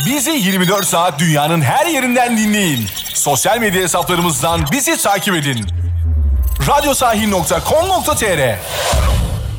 Bizi 24 saat dünyanın her yerinden dinleyin. Sosyal medya hesaplarımızdan bizi takip edin. Radyosahi.com.tr